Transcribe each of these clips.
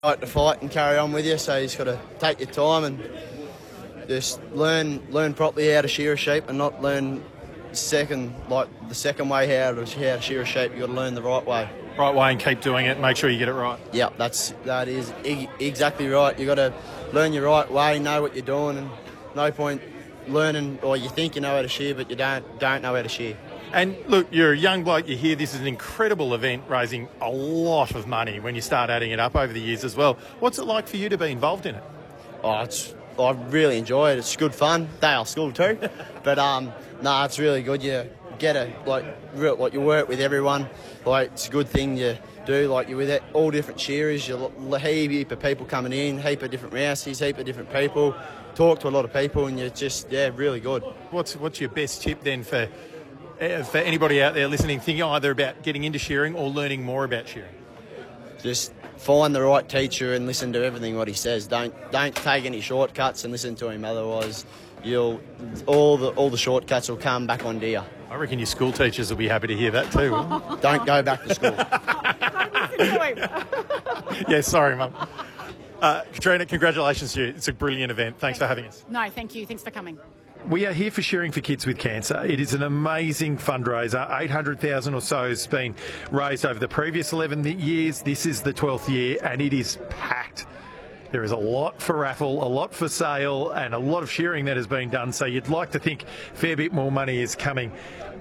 like to fight and carry on with you, so you just got to take your time and just learn properly how to shear a sheep, and not learn the second way how to shear a sheep. You got to learn the right way. Right way, and keep doing it. Make sure you get it right. Yep, that is exactly right. You got to learn your right way, know what you're doing, and no point learning, or you think you know how to shear, but you don't know how to shear. And look, you're a young bloke, you're here. This is an incredible event, raising a lot of money when you start adding it up over the years as well. What's it like for you to be involved in it? I really enjoy it. It's good fun. They are school too, but it's really good. You get you work with everyone. It's a good thing you do. You're with all different shearers. You heap of people coming in, heap of different rouses, heap of different people. Talk to a lot of people, and you're just really good. What's your best tip then for anybody out there listening, thinking either about getting into shearing or learning more about shearing? Just find the right teacher and listen to everything what he says. Don't take any shortcuts and listen to him. Otherwise, all the shortcuts will come back on deer. I reckon your school teachers will be happy to hear that too. Don't go back to school. Don't listen to him. Yeah, sorry, Mum. Katrina, congratulations to you. It's a brilliant event. Thanks for having us. No, thank you. Thanks for coming. We are here for Shearing for Kids with Cancer. It is an amazing fundraiser. 800,000 or so has been raised over the previous 11 years. This is the 12th year, and it is packed. There is a lot for raffle, a lot for sale, and a lot of shearing that has been done. So you'd like to think a fair bit more money is coming,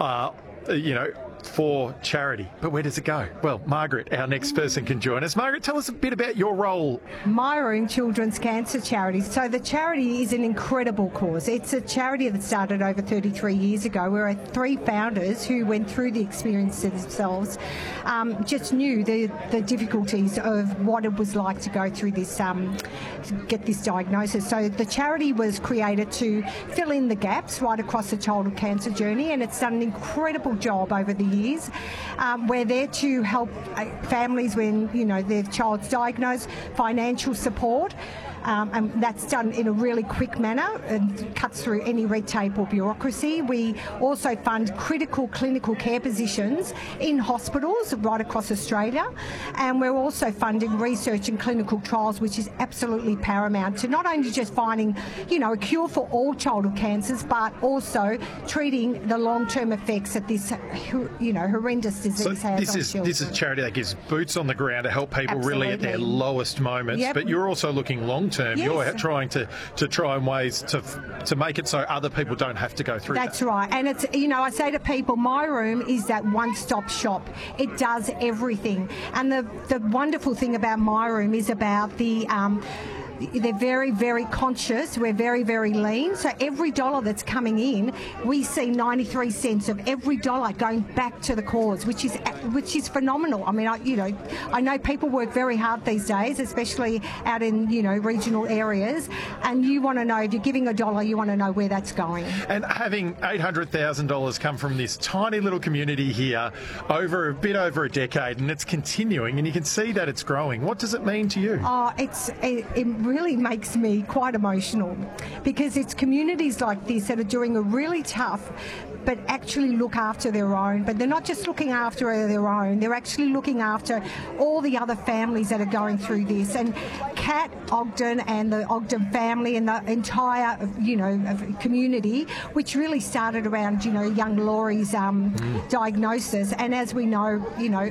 for charity. But where does it go? Well, Margaret, our next person, can join us. Margaret, tell us a bit about your role. My Room Children's Cancer Charity. So the charity is an incredible cause. It's a charity that started over 33 years ago. We're three founders who went through the experience themselves, just knew the difficulties of what it was like to go through this, get this diagnosis. So the charity was created to fill in the gaps right across the childhood cancer journey, and it's done an incredible job over the years. We're there to help families when their child's diagnosed, financial support, and that's done in a really quick manner and cuts through any red tape or bureaucracy. We also fund critical clinical care positions in hospitals right across Australia, and we're also funding research and clinical trials, which is absolutely paramount to not only just finding a cure for all childhood cancers, but also treating the long-term effects that this horrendous disease has on children. This is a charity that gives boots on the ground to help people really at their lowest moments. Yep. But you're also looking long-term. Yes. You're trying to try and ways to make it so other people don't have to go through that. That's right. And it's, I say to people, My Room is that one-stop shop. It does everything. And the wonderful thing about My Room is about they're very, very conscious. We're very, very lean. So every dollar that's coming in, we see 93 cents of every dollar going back to the cause, which is phenomenal. I mean, I know people work very hard these days, especially out in regional areas, and you want to know, if you're giving a dollar, you want to know where that's going. And having $800,000 come from this tiny little community here over a bit over a decade, and it's continuing, and you can see that it's growing. What does it mean to you? It really makes me quite emotional, because it's communities like this that are doing a really tough but actually look after their own. But they're not just looking after their own, they're actually looking after all the other families that are going through this. And Kat Ogden and the Ogden family and the entire community, which really started around young Laurie's diagnosis. And as we know,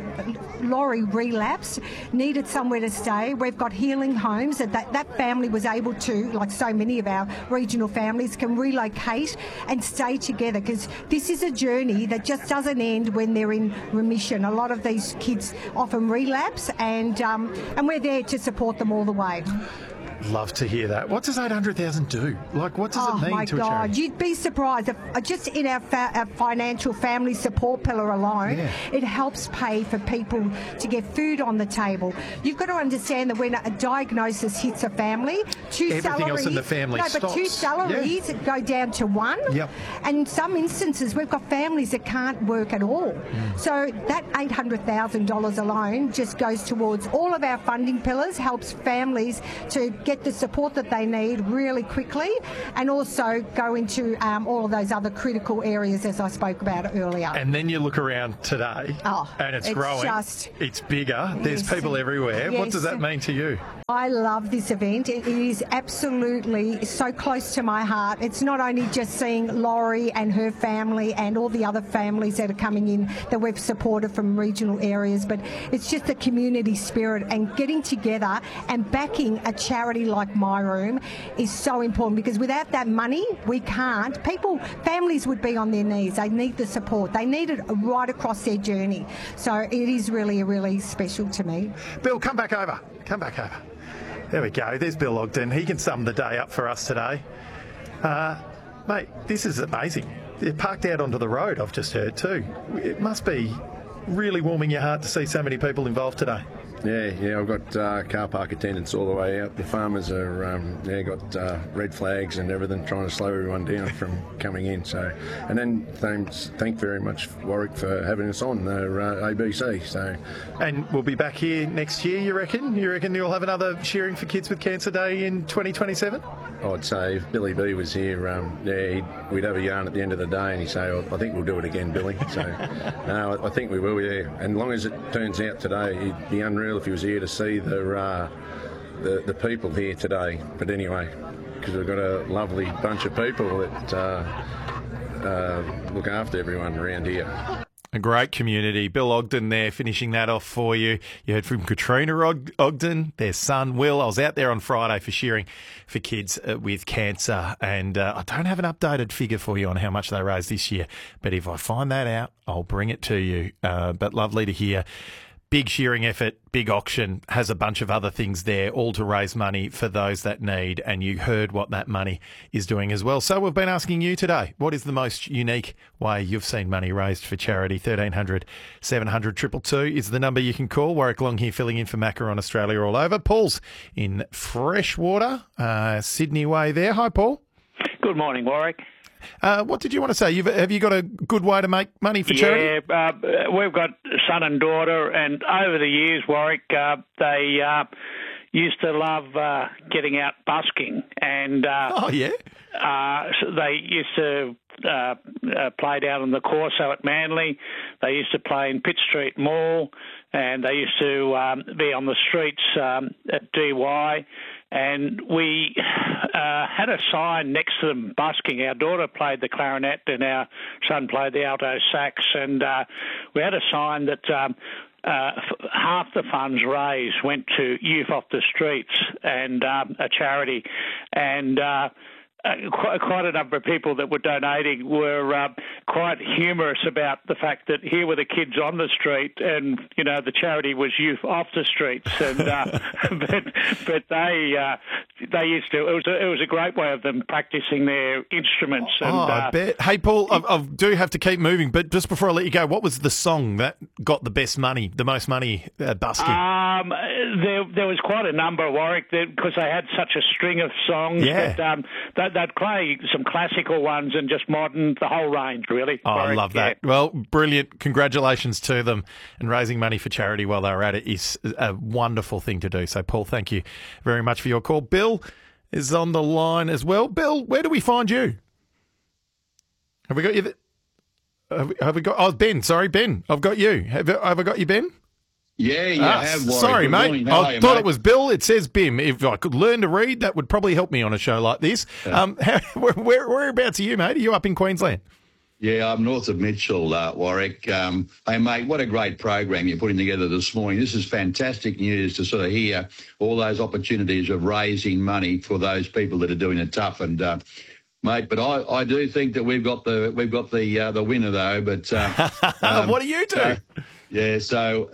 Laurie relapsed, needed somewhere to stay. We've got healing homes that family was able to, like so many of our regional families, can relocate and stay together, because this is a journey that just doesn't end when they're in remission. A lot of these kids often relapse, and we're there to support them all the way. Love to hear that. What does 800,000 do? What does it mean to a charity? Oh my God, you'd be surprised. Just in our financial family support pillar alone, it helps pay for people to get food on the table. You've got to understand that when a diagnosis hits a family, everything else in the family stops. But two salaries go down to one. Yep. And in some instances, we've got families that can't work at all. So that $800,000 alone just goes towards all of our funding pillars, helps families to get the support that they need really quickly, and also go into all of those other critical areas as I spoke about earlier. And then you look around today, and it's growing. It's bigger. There's people everywhere. What does that mean to you? I love this event. It is absolutely so close to my heart. It's not only just seeing Laurie and her family and all the other families that are coming in that we've supported from regional areas, but it's just the community spirit and getting together and backing a charity like My Room is so important, because without that money, we can't. Families would be on their knees. They need the support. They need it right across their journey. So it is really, really special to me. Bill, come back over. There we go. There's Bill Ogden. He can sum the day up for us today. Mate, this is amazing. They're parked out onto the road, I've just heard too. It must be really warming your heart to see so many people involved today. Yeah, I've got car park attendants all the way out. The farmers are, got red flags and everything, trying to slow everyone down from coming in. So, and then thank very much Warwick for having us on ABC. So, and we'll be back here next year. You reckon? You reckon you'll have another Shearing for Kids with Cancer Day in 2027? I'd say if Billy B was here, we'd have a yarn at the end of the day, and he'd say, "I think we'll do it again, Billy." So, no, I think we will. Yeah, and as long as it turns out today, he'd be unreal if he was here to see the people here today. But anyway, because we've got a lovely bunch of people that look after everyone around here. A great community. Bill Ogden there finishing that off for you. You heard from Katrina Ogden, their son Will. I was out there on Friday for Shearing for Kids with Cancer, and I don't have an updated figure for you on how much they raised this year, but if I find that out, I'll bring it to you. But lovely to hear. Big shearing effort, big auction, has a bunch of other things there, all to raise money for those that need, and you heard what that money is doing as well. So we've been asking you today, what is the most unique way you've seen money raised for charity? 1300 700 222 is the number you can call. Warwick Long here filling in for Macca on Australia All Over. Paul's in Freshwater, Sydney way there. Hi, Paul. Good morning, Warwick. What did you want to say? Have you got a good way to make money for charity? Yeah, we've got son and daughter, and over the years, Warwick, they used to love getting out busking, and oh yeah, so they used to play down on the Corso at Manly. They used to play in Pitt Street Mall, and they used to be on the streets at DY. And we had a sign next to them busking. Our daughter played the clarinet and our son played the alto sax. And we had a sign that half the funds raised went to Youth Off the Streets and a charity. And quite a number of people that were donating were quite humorous about the fact that here were the kids on the street, and the charity was Youth Off the Streets, and but they used to. It was a great way of them practicing their instruments. And, I bet. Hey, Paul, I do have to keep moving, but just before I let you go, what was the song that got the best money, the most money busking? There was quite a number, Warwick, because they had such a string of songs. Yeah. But they'd play some classical ones and just modern, the whole range, really. Oh, I love that. Yeah. Well, brilliant. Congratulations to them. And raising money for charity while they were at it is a wonderful thing to do. So, Paul, thank you very much for your call. Bill is on the line as well. Bill, where do we find you? Have we got you? Have we got? Oh, Ben. Sorry, Ben. I've got you. Have I got you, Ben? Yeah, you have. Warwick. Sorry, Good mate. morning. I thought it was Bill. It says Bim. If I could learn to read, that would probably help me on a show like this. Whereabouts are you, mate? Are you up in Queensland? Yeah, I'm north of Mitchell, Warwick. Hey, mate, what a great program you're putting together this morning. This is fantastic news to sort of hear all those opportunities of raising money for those people that are doing it tough. And mate, but I do think that we've got the winner though. But what do you do? Yeah, so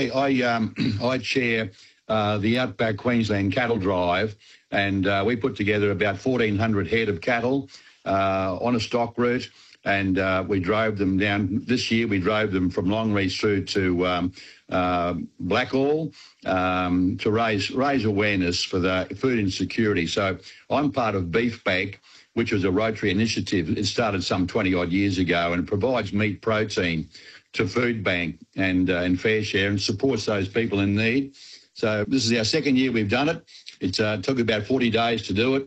I chair the Outback Queensland Cattle Drive, and we put together about 1,400 head of cattle on a stock route, and we drove them down. This year we drove them from Longreach through to Blackall to raise awareness for the food insecurity. So I'm part of Beef Bank, which was a Rotary initiative. It started some 20-odd years ago, and it provides meat protein to Food Bank and Fair Share and supports those people in need. So this is our second year we've done it. It took about 40 days to do it.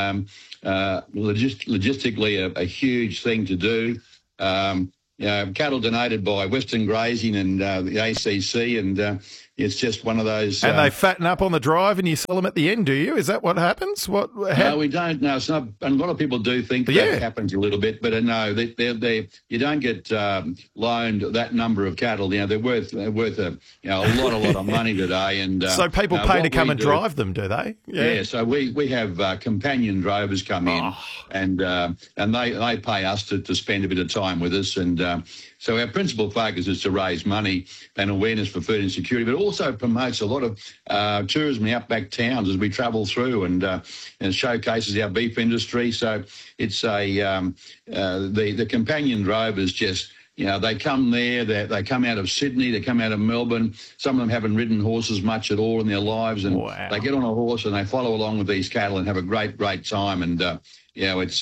Logistically, a huge thing to do. Cattle donated by Western Grazing and the ACC, and it's just one of those. And they fatten up on the drive, and you sell them at the end, do you? Is that what happens? No, we don't. No, it's not. And a lot of people do think that happens a little bit, but no, you don't get loaned that number of cattle. You know, they're worth a lot of money today. And so people pay to come and drive them, do they? Yeah. So we have companion drovers come in, and they pay us to spend a bit of time with us. And so our principal focus is to raise money and awareness for food insecurity, but also promotes a lot of tourism in outback towns as we travel through, and showcases our beef industry. So it's the companion drovers just. You know, they come there, they come out of Sydney, they come out of Melbourne. Some of them haven't ridden horses much at all in their lives, and they get on a horse and they follow along with these cattle and have a great time. And it's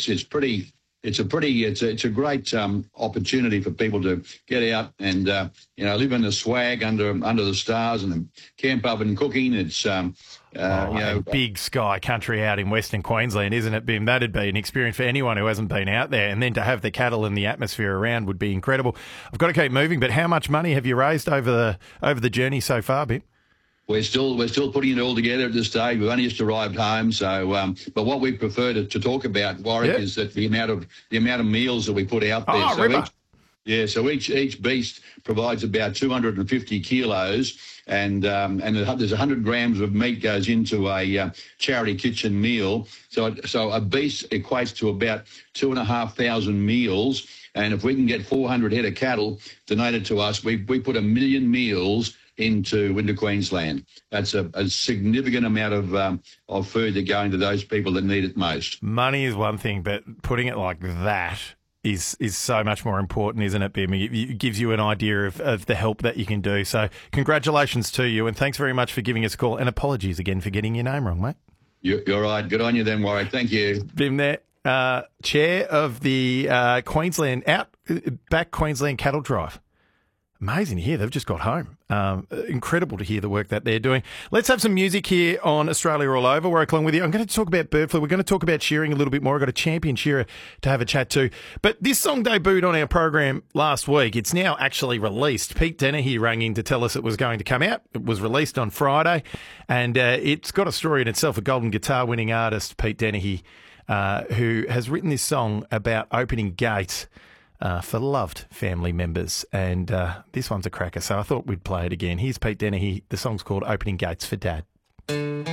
a great opportunity for people to get out and live in the swag under the stars and camp oven cooking. It's big sky country out in Western Queensland, isn't it, Bim? That'd be an experience for anyone who hasn't been out there, and then to have the cattle and the atmosphere around would be incredible. I've got to keep moving, but how much money have you raised over the journey so far, Bim? We're still putting it all together at this stage. We've only just arrived home, so but what we prefer to talk about, Warwick, is that the amount of meals that we put out there. So each beast provides about 250 kilos, and there's 100 grams of meat goes into a charity kitchen meal. So a beast equates to about 2,500 meals, and if we can get 400 head of cattle donated to us, we put 1 million meals into Queensland. That's a significant amount of food that go into those people that need it most. Money is one thing, but putting it like that is so much more important, isn't it, Bim? It gives you an idea of the help that you can do. So congratulations to you, and thanks very much for giving us a call. And apologies again for getting your name wrong, mate. You're right. Good on you then, Warwick. Thank you. Bim there, chair of the Outback Queensland Cattle Drive. Amazing to hear. They've just got home. Incredible to hear the work that they're doing. Let's have some music here on Australia All Over. Warwick along with you. I'm going to talk about bird flu. We're going to talk about shearing a little bit more. I've got a champion shearer to have a chat to. But this song debuted on our program last week. It's now actually released. Pete Dennehy rang in to tell us it was going to come out. It was released on Friday. And it's got a story in itself. A Golden Guitar winning artist, Pete Dennehy, who has written this song about opening gates for loved family members. And this one's a cracker, so I thought we'd play it again. Here's Pete Dennehy. The song's called Opening Gates for Dad.